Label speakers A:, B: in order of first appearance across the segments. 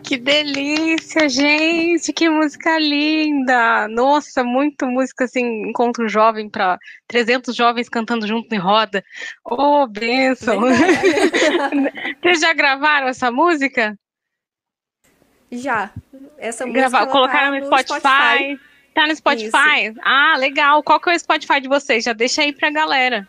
A: Que delícia, gente! Que música linda! Nossa, muito música assim, encontro jovem para 300 jovens cantando junto em roda. Oh, bênção!
B: Verdade.
A: Vocês já gravaram essa música?
B: Já. Essa música,
A: Gravaram,
B: ela tá
A: colocaram no
B: no Spotify.
A: Spotify? Tá no
B: Isso.
A: Spotify? Ah, legal. Qual que é o Spotify de vocês? Já deixa aí pra galera.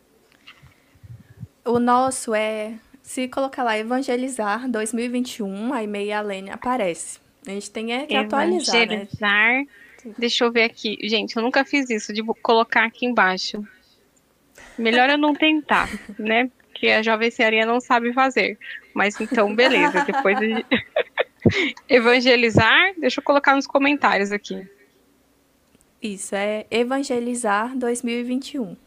B: O nosso é... Se colocar lá Evangelizar 2021, aí meia Lene aparece. A gente tem que atualizar, né?
A: Evangelizar. Deixa eu ver aqui. Gente, eu nunca fiz isso de colocar aqui embaixo. Melhor eu não tentar, né? Porque a Jovem Cearinha não sabe fazer. Mas então, beleza. Depois de evangelizar, deixa eu colocar nos comentários aqui.
B: Isso, é Evangelizar 2021.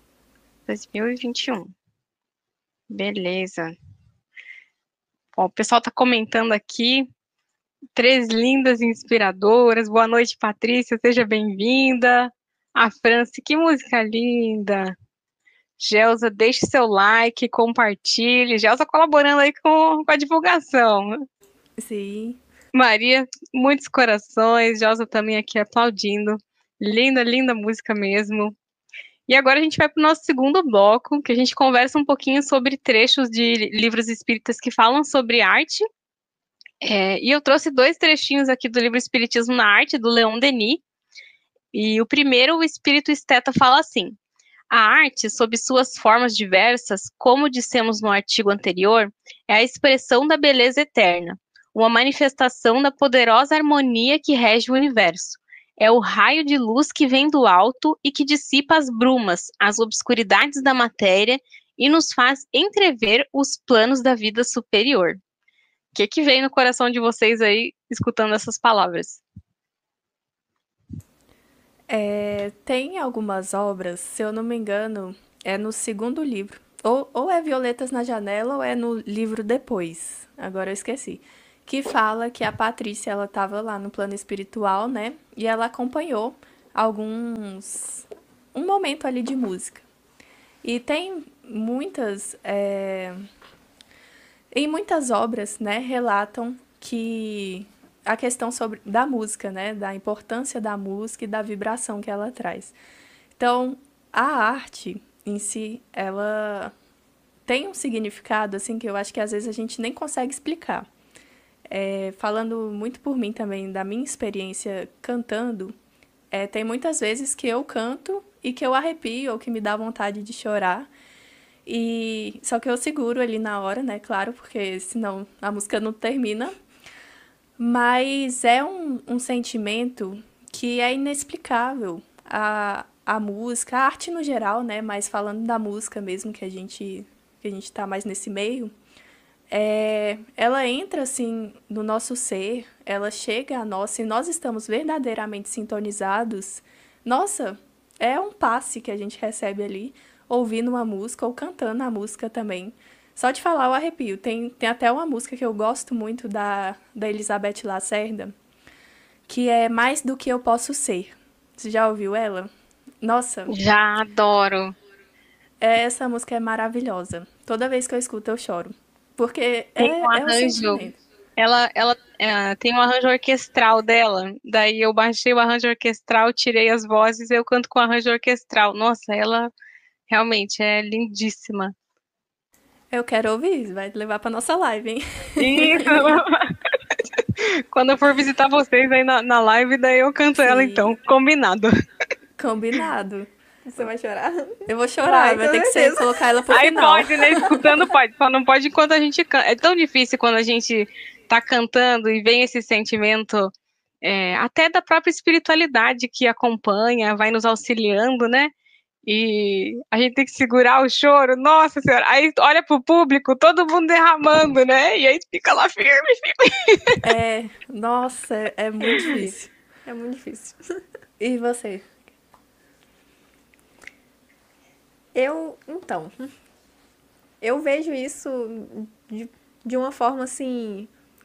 A: 2021. Beleza. Ó, o pessoal tá comentando aqui. Três lindas e inspiradoras. Boa noite, Patrícia. Seja bem-vinda. A Franci, que música linda. Gelsa, deixe seu like, compartilhe. Gelsa colaborando aí com a divulgação.
B: Sim.
A: Maria, muitos corações. Gelsa também aqui aplaudindo. Linda, linda música mesmo. E agora a gente vai para o nosso segundo bloco, que a gente conversa um pouquinho sobre trechos de livros espíritas que falam sobre arte. E eu trouxe dois trechinhos aqui do livro Espiritismo na Arte, do Leon Denis. E o primeiro, o espírito esteta fala assim: a arte, sob suas formas diversas, como dissemos no artigo anterior, é a expressão da beleza eterna, uma manifestação da poderosa harmonia que rege o universo. É o raio de luz que vem do alto e que dissipa as brumas, as obscuridades da matéria e nos faz entrever os planos da vida superior. O que vem no coração de vocês aí, escutando essas palavras?
B: Tem algumas obras, se eu não me engano, é no segundo livro. Ou é Violetas na Janela ou é no livro depois. Agora eu esqueci. Que fala que a Patrícia, ela estava lá no plano espiritual, né? E ela acompanhou alguns... Um momento ali de música. E tem muitas... Em muitas obras, né, relatam que a questão sobre da música, né, da importância da música e da vibração que ela traz. Então, a arte em si, ela tem um significado assim que eu acho que às vezes a gente nem consegue explicar. Falando muito por mim também da minha experiência cantando, tem muitas vezes que eu canto e que eu arrepio ou que me dá vontade de chorar. E só que eu seguro ali na hora, né? Claro, porque senão a música não termina. Mas é um sentimento que é inexplicável. A música, a arte no geral, né? Mas falando da música mesmo, que a gente tá mais nesse meio, ela entra assim no nosso ser, ela chega a nós, se nós estamos verdadeiramente sintonizados, nossa, é um passe que a gente recebe ali, ouvindo uma música ou cantando a música também. Só de falar eu arrepio. Tem até uma música que eu gosto muito da Elizabeth Lacerda, que é Mais do que eu posso ser. Você já ouviu ela? Nossa,
A: Já adoro.
B: essa música é maravilhosa. Toda vez que eu escuto eu choro. Porque
A: Tem um
B: é o
A: arranjo.
B: sentimento.
A: Ela tem um arranjo orquestral dela. Daí eu baixei o arranjo orquestral, tirei as vozes e eu canto com o arranjo orquestral. Nossa, ela realmente é lindíssima.
B: Eu quero ouvir, vai levar pra nossa live, hein?
A: Isso! Quando eu for visitar vocês aí na live, daí eu canto ela então.
B: Sim,
A: Combinado.
B: combinado.
C: Você vai chorar?
B: Eu vou chorar,
C: Vai,
B: vai
C: com
B: ter que ser
C: certeza.
B: colocar ela pro
A: Aí
B: final.
A: pode, né? Escutando pode. Só não pode enquanto a gente canta. É tão difícil quando a gente tá cantando e vem esse sentimento, até da própria espiritualidade que acompanha, vai nos auxiliando, né? E a gente tem que segurar o choro, nossa senhora. Aí olha pro público, todo mundo derramando, né? E aí fica lá firme, firme.
B: Nossa, é muito
C: É,
B: difícil.
C: é muito difícil.
B: E você?
C: Então, eu vejo isso de, de uma forma assim.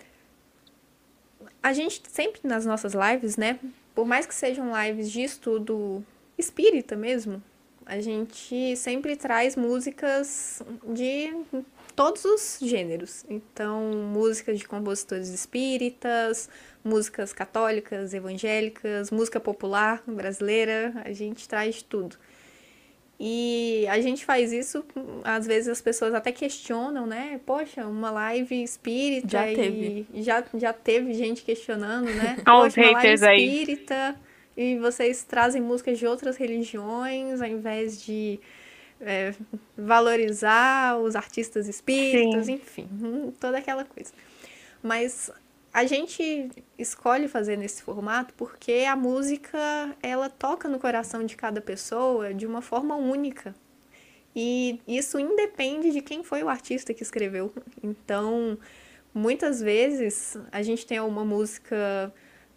C: A gente sempre nas nossas lives, né? Por mais que sejam lives de estudo espírita mesmo, a gente sempre traz músicas de todos os gêneros. Então, músicas de compositores espíritas, músicas católicas, evangélicas, música popular brasileira, a gente traz tudo. E a gente faz isso, às vezes as pessoas até questionam, né? Poxa, uma live espírita.
B: Já teve.
C: E já teve gente questionando, né?
A: Olha os
C: Poxa, uma live
A: haters aí.
C: espírita e vocês trazem músicas de outras religiões ao invés de valorizar os artistas espíritas,
A: Sim.
C: enfim, toda aquela coisa. Mas a gente escolhe fazer nesse formato porque a música, ela toca no coração de cada pessoa de uma forma única. E isso independe de quem foi o artista que escreveu. Então, muitas vezes, a gente tem uma música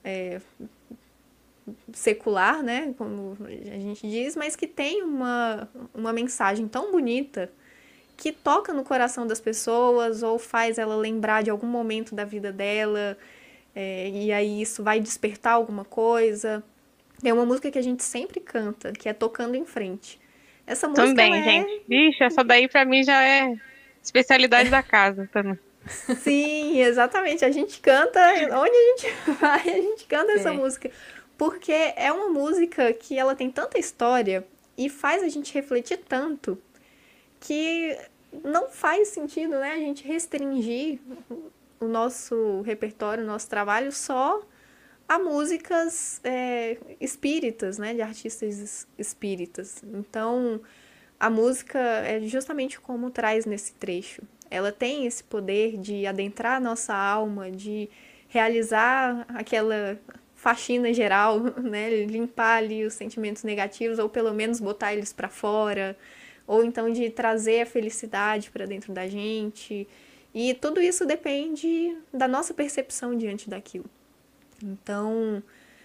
C: secular, né, como a gente diz, mas que tem uma mensagem tão bonita que toca no coração das pessoas ou faz ela lembrar de algum momento da vida dela, e aí isso vai despertar alguma coisa. Tem uma música que a gente sempre canta, que é Tocando em Frente. Essa música
A: Também, gente. Vixe, essa daí pra mim já é especialidade da casa também.
C: Sim, exatamente. A gente canta, onde a gente vai, a gente canta essa música. Porque é uma música que ela tem tanta história e faz a gente refletir tanto que não faz sentido, né, a gente restringir o nosso repertório, o nosso trabalho só a músicas espíritas, né, de artistas espíritas. Então, a música é justamente como traz nesse trecho. Ela tem esse poder de adentrar a nossa alma, de realizar aquela faxina geral, né, limpar ali os sentimentos negativos ou pelo menos botar eles para fora, ou então de trazer a felicidade para dentro da gente. E tudo isso depende da nossa percepção diante daquilo. Então,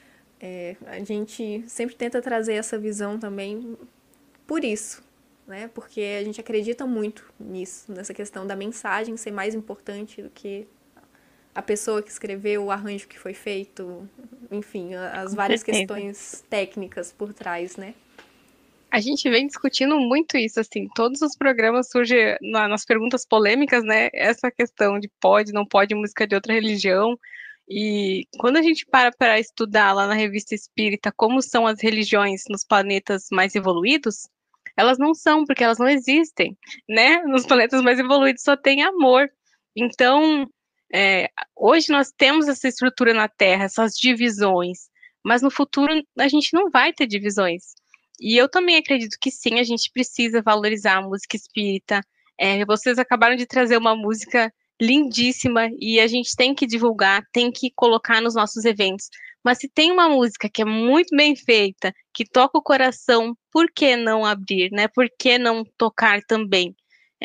C: a gente sempre tenta trazer essa visão também por isso, né? Porque a gente acredita muito nisso, nessa questão da mensagem ser mais importante do que a pessoa que escreveu, o arranjo que foi feito, enfim, as várias questões técnicas por trás, né?
A: A gente vem discutindo muito isso, assim, todos os programas surgem nas perguntas polêmicas, né, essa questão de pode, não pode música de outra religião, e quando a gente para estudar lá na Revista Espírita como são as religiões nos planetas mais evoluídos, elas não são, porque elas não existem, né, nos planetas mais evoluídos só tem amor, então, hoje nós temos essa estrutura na Terra, essas divisões, mas no futuro a gente não vai ter divisões. E eu também acredito que sim, a gente precisa valorizar a música espírita. Vocês acabaram de trazer uma música lindíssima e a gente tem que divulgar, tem que colocar nos nossos eventos. Mas se tem uma música que é muito bem feita, que toca o coração, por que não abrir, né? Por que não tocar também?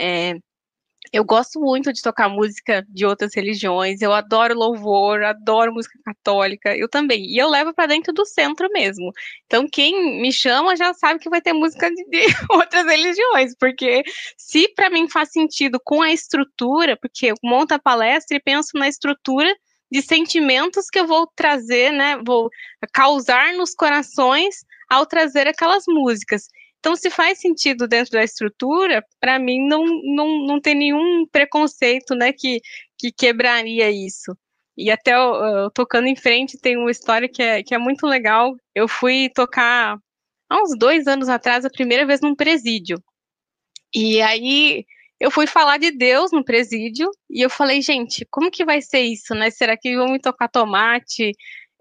A: Eu gosto muito de tocar música de outras religiões, eu adoro louvor, adoro música católica, eu também. E eu levo para dentro do centro mesmo. Então, quem me chama já sabe que vai ter música de outras religiões, porque se para mim faz sentido com a estrutura, porque eu monto a palestra e penso na estrutura de sentimentos que eu vou trazer, né, vou causar nos corações ao trazer aquelas músicas. Então, se faz sentido dentro da estrutura, para mim não tem nenhum preconceito, né, que quebraria isso. E até tocando em frente, tem uma história que é muito legal. Eu fui tocar há uns 2 anos atrás, a primeira vez num presídio. E aí eu fui falar de Deus no presídio, e eu falei, gente, como que vai ser isso, né? Será que vão me tocar tomate?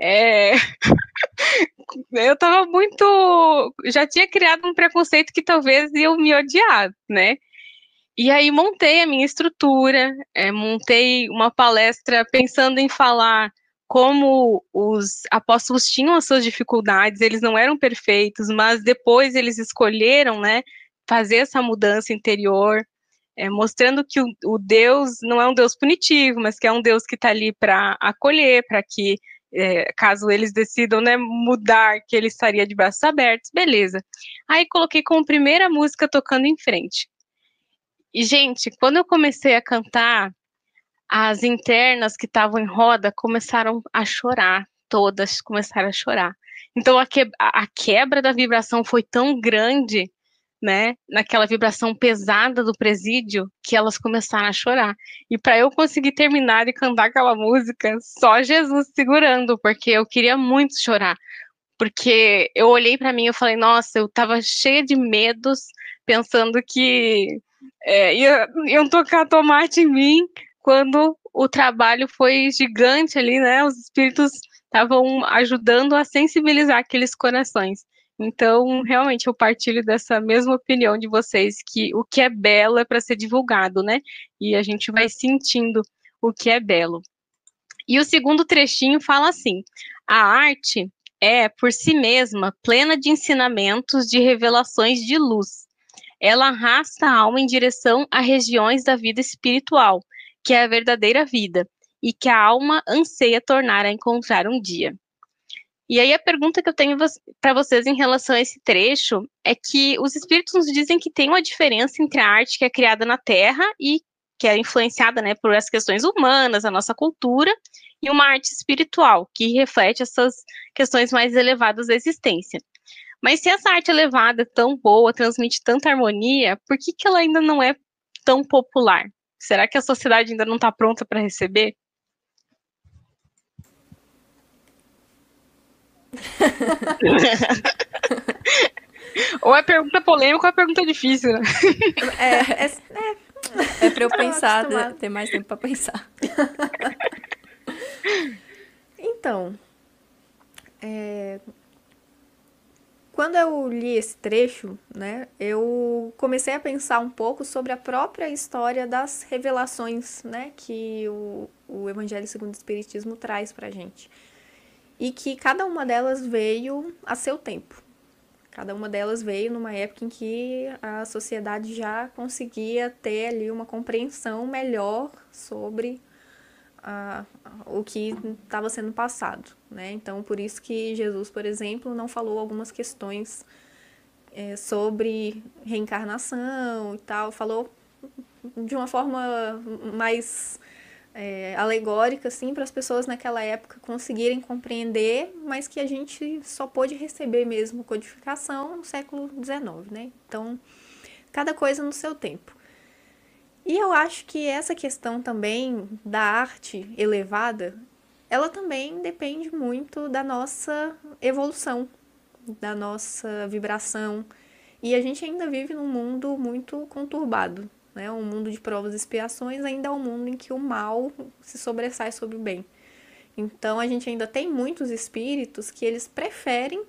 A: Eu tava muito. Já tinha criado um preconceito que talvez iam me odiar, né? E aí montei a minha estrutura, montei uma palestra pensando em falar como os apóstolos tinham as suas dificuldades, eles não eram perfeitos, mas depois eles escolheram, né, fazer essa mudança interior, mostrando que o Deus não é um Deus punitivo, mas que é um Deus que está ali para acolher, para que caso eles decidam, né, mudar, que ele estaria de braços abertos, beleza. Aí coloquei como primeira música Tocando em Frente. E, gente, quando eu comecei a cantar, as internas que estavam em roda começaram a chorar, todas começaram a chorar. Então a quebra da vibração foi tão grande, né, naquela vibração pesada do presídio, que elas começaram a chorar. E para eu conseguir terminar e cantar aquela música, só Jesus segurando, porque eu queria muito chorar. Porque eu olhei para mim e falei, nossa, eu tava cheia de medos, pensando que iam tocar tomate em mim, quando o trabalho foi gigante ali, né? Os espíritos estavam ajudando a sensibilizar aqueles corações. Então, realmente, eu partilho dessa mesma opinião de vocês, que o que é belo é para ser divulgado, né? E a gente vai sentindo o que é belo. E o segundo trechinho fala assim: a arte é, por si mesma, plena de ensinamentos, de revelações de luz. Ela arrasta a alma em direção a regiões da vida espiritual, que é a verdadeira vida, e que a alma anseia tornar a encontrar um dia. E aí a pergunta que eu tenho para vocês em relação a esse trecho é que os espíritos nos dizem que tem uma diferença entre a arte que é criada na Terra e que é influenciada, né, por as questões humanas, a nossa cultura, e uma arte espiritual, que reflete essas questões mais elevadas da existência. Mas se essa arte elevada é tão boa, transmite tanta harmonia, por que ela ainda não é tão popular? Será que a sociedade ainda não está pronta para receber? Ou é pergunta polêmica ou é pergunta difícil, né?
B: É pra eu pensar, ter mais tempo pra pensar.
C: Então, quando eu li esse trecho, né, eu comecei a pensar um pouco sobre a própria história das revelações, né, que o Evangelho segundo o Espiritismo traz pra gente. E que cada uma delas veio a seu tempo. Cada uma delas veio numa época em que a sociedade já conseguia ter ali uma compreensão melhor sobre o que estava sendo passado, né? Então, por isso que Jesus, por exemplo, não falou algumas questões sobre reencarnação e tal, falou de uma forma mais alegórica, assim, para as pessoas naquela época conseguirem compreender, mas que a gente só pôde receber mesmo codificação no século XIX, né? Então, cada coisa no seu tempo. E eu acho que essa questão também da arte elevada, ela também depende muito da nossa evolução, da nossa vibração. E a gente ainda vive num mundo muito conturbado, né? Um mundo de provas e expiações ainda é um mundo em que o mal se sobressai sobre o bem. Então a gente ainda tem muitos espíritos que eles preferem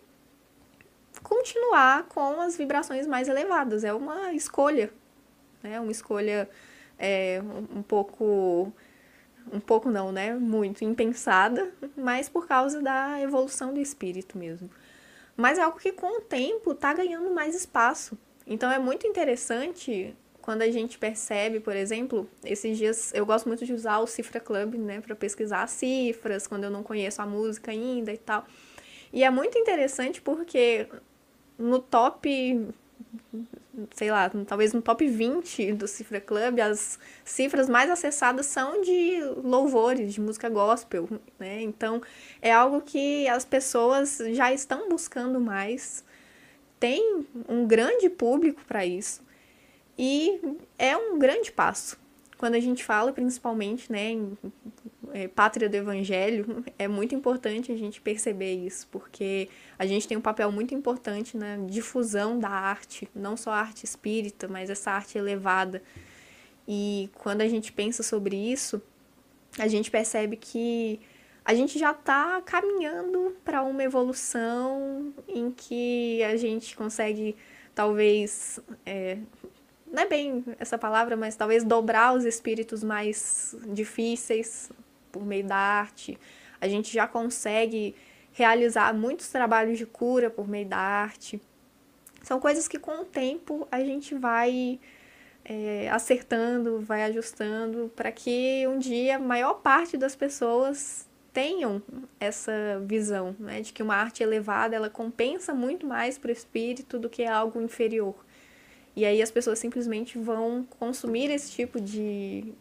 C: continuar com as vibrações mais elevadas. É uma escolha, né? Uma escolha um pouco não, né? Muito impensada, mas por causa da evolução do espírito mesmo. Mas é algo que com o tempo está ganhando mais espaço. Então é muito interessante quando a gente percebe, por exemplo, esses dias eu gosto muito de usar o Cifra Club, né, para pesquisar as cifras, quando eu não conheço a música ainda e tal. E é muito interessante porque no top, sei lá, talvez no top 20 do Cifra Club, as cifras mais acessadas são de louvores, de música gospel, né? Então, é algo que as pessoas já estão buscando mais, tem um grande público para isso, e é um grande passo. Quando a gente fala, principalmente, né, em pátria do evangelho, é muito importante a gente perceber isso, porque a gente tem um papel muito importante na difusão da arte, não só a arte espírita, mas essa arte elevada. E quando a gente pensa sobre isso, a gente percebe que a gente já está caminhando para uma evolução em que a gente consegue, talvez, não é bem essa palavra, mas talvez dobrar os espíritos mais difíceis por meio da arte. A gente já consegue realizar muitos trabalhos de cura por meio da arte. São coisas que com o tempo a gente vai acertando, vai ajustando, para que um dia a maior parte das pessoas tenham essa visão, né, de que uma arte elevada ela compensa muito mais para o espírito do que algo inferior. E aí as pessoas simplesmente vão consumir esse tipo de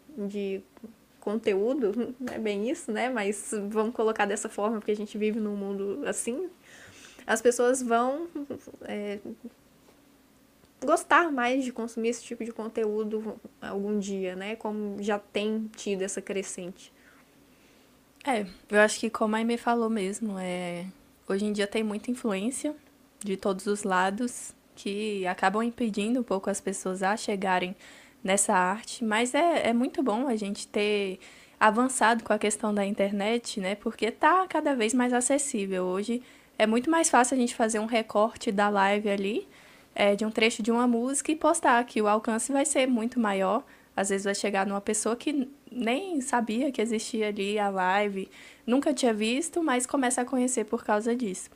C: conteúdo, não é bem isso, né? Mas vamos colocar dessa forma, porque a gente vive num mundo assim. As pessoas vão gostar mais de consumir esse tipo de conteúdo algum dia, né? Como já tem tido essa crescente.
B: Eu acho que como a Aimee falou mesmo, hoje em dia tem muita influência de todos os lados que acabam impedindo um pouco as pessoas a chegarem nessa arte, mas é muito bom a gente ter avançado com a questão da internet, né? Porque tá cada vez mais acessível. Hoje é muito mais fácil a gente fazer um recorte da live ali, de um trecho de uma música e postar, que o alcance vai ser muito maior. Às vezes vai chegar numa pessoa que nem sabia que existia ali a live, nunca tinha visto, mas começa a conhecer por causa disso.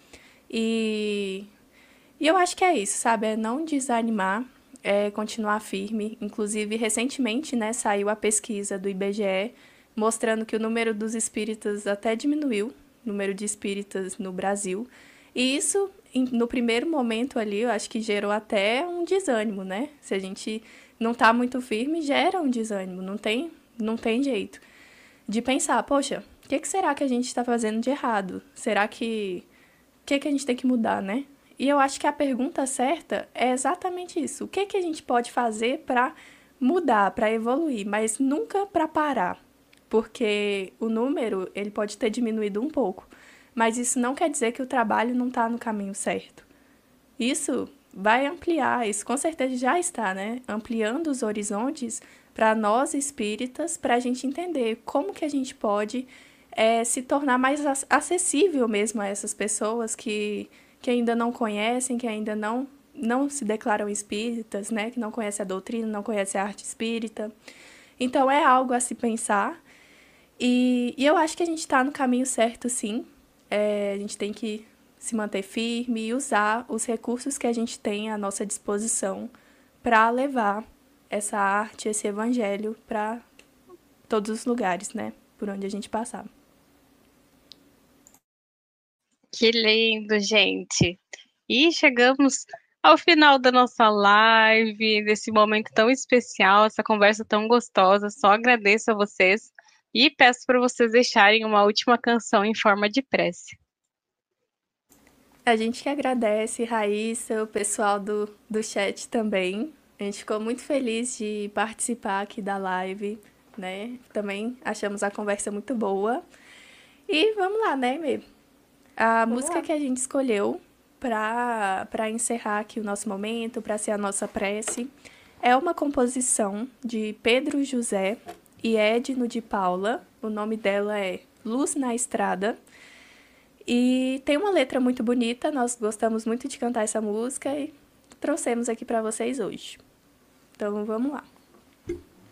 B: E, e eu acho que é isso, sabe? É não desanimar, é continuar firme. Inclusive, recentemente, né, saiu a pesquisa do IBGE mostrando que o número dos espíritas até diminuiu, o número de espíritas no Brasil. E isso, no primeiro momento ali, eu acho que gerou até um desânimo, né? Se a gente não tá muito firme, gera um desânimo, não tem jeito. De pensar, poxa, o que será que a gente está fazendo de errado? Será que... O que a gente tem que mudar, né? E eu acho que a pergunta certa é exatamente isso. O que a gente pode fazer para mudar, para evoluir, mas nunca para parar? Porque o número, ele pode ter diminuído um pouco, mas isso não quer dizer que o trabalho não está no caminho certo. Isso vai ampliar, isso com certeza já está, né? Ampliando os horizontes para nós espíritas, para a gente entender como que a gente pode se tornar mais acessível mesmo a essas pessoas que ainda não conhecem, que ainda não se declaram espíritas, né? Que não conhecem a doutrina, não conhecem a arte espírita. Então é algo a se pensar. E eu acho que a gente está no caminho certo, sim. A gente tem que se manter firme e usar os recursos que a gente tem à nossa disposição para levar essa arte, esse evangelho para todos os lugares, né? Por onde a gente passar.
A: Que lindo, gente. E chegamos ao final da nossa live, desse momento tão especial, essa conversa tão gostosa. Só agradeço a vocês e peço para vocês deixarem uma última canção em forma de prece.
B: A gente que agradece, Raíssa, o pessoal do chat também. A gente ficou muito feliz de participar aqui da live, né? Também achamos a conversa muito boa. E vamos lá, né, Mê? A
C: Vamos
B: música
C: lá.
B: que a gente escolheu para encerrar aqui o nosso momento, para ser a nossa prece, é uma composição de Pedro José e Edno de Paula. O nome dela é Luz na Estrada. E tem uma letra muito bonita, nós gostamos muito de cantar essa música e trouxemos aqui para vocês hoje. Então vamos lá.